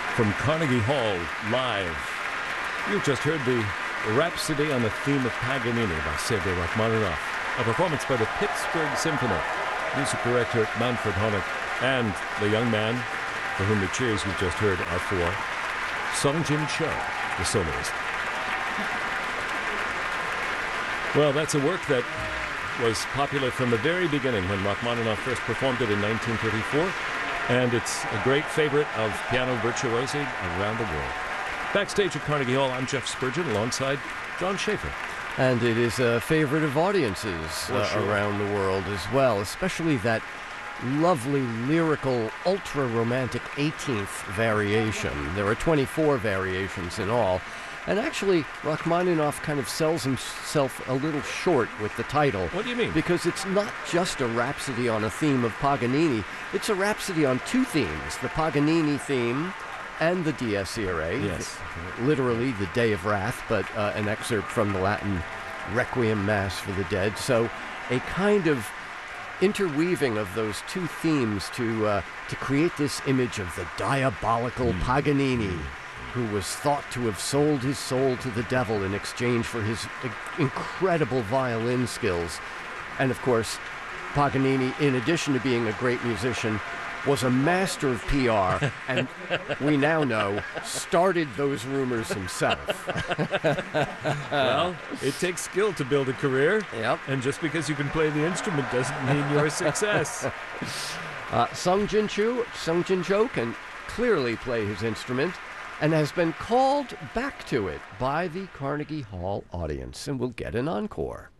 From Carnegie Hall, live. You've just heard the Rhapsody on the Theme of Paganini by Sergei Rachmaninoff, a performance by the Pittsburgh Symphony, music director Manfred Honeck, and the young man for whom the cheers you've just heard are for, Sung-Jin Cho, the soloist. Well, that's a work that was popular from the very beginning when Rachmaninoff first performed it in 1934, and it's a great favorite of piano virtuosi around the world. Backstage at Carnegie Hall, I'm Jeff Spurgeon alongside John Schaefer. And it is a favorite of audiences around the world as well, especially that lovely, lyrical, ultra-romantic 18th variation. There are 24 variations in all. And actually, Rachmaninoff kind of sells himself a little short with the title. What do you mean? Because it's not just a rhapsody on a theme of Paganini. It's a rhapsody on two themes, the Paganini theme and the Dies Irae. Yes. Literally, the Day of Wrath, but an excerpt from the Latin Requiem Mass for the Dead. So a kind of interweaving of those two themes to create this image of the diabolical Paganini, who was thought to have sold his soul to the devil in exchange for his incredible violin skills. And of course, Paganini, in addition to being a great musician, was a master of PR, and we now know, started those rumors himself. Well, it takes skill to build a career. Yep. And just because you can play the instrument doesn't mean you're a success. Sung-Jin Cho can clearly play his instrument and has been called back to it by the Carnegie Hall audience, and we'll get an encore.